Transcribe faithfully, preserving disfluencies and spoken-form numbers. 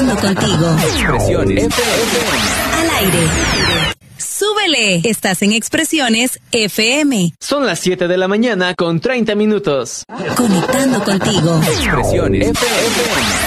Conectando contigo. Expresiones F M. Al aire. Súbele. Estás en Expresiones F M. Son las siete de la mañana con treinta minutos. Conectando contigo. Expresiones F M.